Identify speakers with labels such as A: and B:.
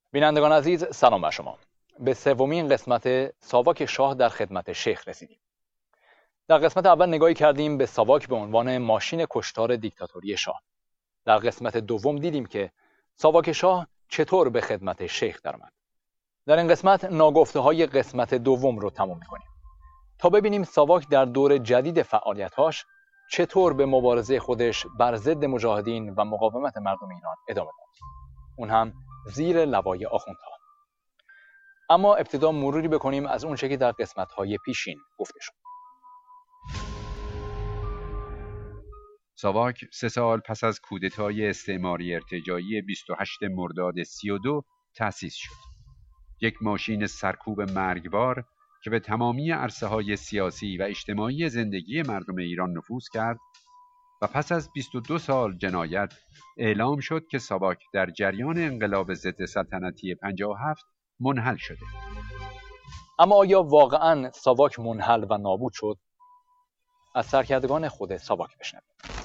A: بینندگان عزیز، سلام بر شما. به سومین قسمت ساواک شاه در خدمت شیخ رسیدیم. در قسمت اول نگاهی کردیم به ساواک به عنوان ماشین کشتار دیکتاتوری شاه. در قسمت دوم دیدیم که ساواک شاه چطور به خدمت شیخ درآمد. در این قسمت ناگفته‌های قسمت دوم رو تموم می‌کنیم تا ببینیم ساواک در دور جدید فعالیت‌هاش چطور به مبارزه خودش بر ضد مجاهدین و مقاومت مردم ایران ادامه داد. اون هم زیر لوای آخوندها. اما ابتدا مروری بکنیم از اون چه که در قسمت‌های پیشین گفته شد.
B: ساواک 3 سال پس از کودتای استعماری ارتجاعی 28 مرداد 32 تأسیس شد. یک ماشین سرکوب مرگبار که به تمامی عرصه‌های سیاسی و اجتماعی زندگی مردم ایران نفوذ کرد و پس از 22 سال جنایت اعلام شد که ساواک در جریان انقلاب ضد سلطنتی 57 منحل شده.
A: اما آیا واقعاً ساواک منحل و نابود شد؟ از سرکردگان خود ساواک بشنویم.